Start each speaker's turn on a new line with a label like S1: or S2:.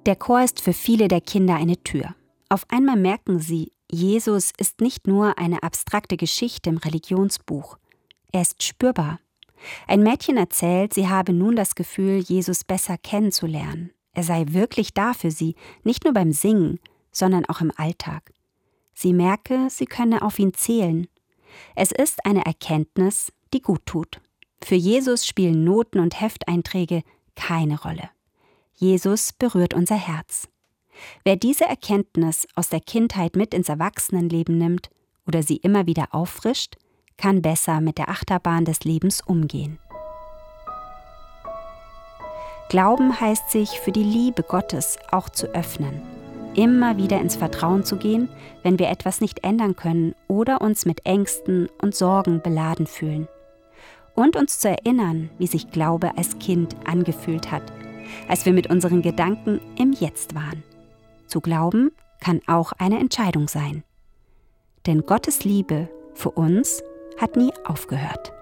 S1: Der Chor ist für viele der Kinder eine Tür. Auf einmal merken sie, Jesus ist nicht nur eine abstrakte Geschichte im Religionsbuch. Er ist spürbar. Ein Mädchen erzählt, sie habe nun das Gefühl, Jesus besser kennenzulernen. Er sei wirklich da für sie, nicht nur beim Singen, sondern auch im Alltag. Sie merke, sie könne auf ihn zählen. Es ist eine Erkenntnis, die gut tut. Für Jesus spielen Noten und Hefteinträge keine Rolle. Jesus berührt unser Herz. Wer diese Erkenntnis aus der Kindheit mit ins Erwachsenenleben nimmt oder sie immer wieder auffrischt, kann besser mit der Achterbahn des Lebens umgehen. Glauben heißt sich für die Liebe Gottes auch zu öffnen. Immer wieder ins Vertrauen zu gehen, wenn wir etwas nicht ändern können oder uns mit Ängsten und Sorgen beladen fühlen. Und uns zu erinnern, wie sich Glaube als Kind angefühlt hat, als wir mit unseren Gedanken im Jetzt waren. Zu glauben kann auch eine Entscheidung sein. Denn Gottes Liebe für uns hat nie aufgehört.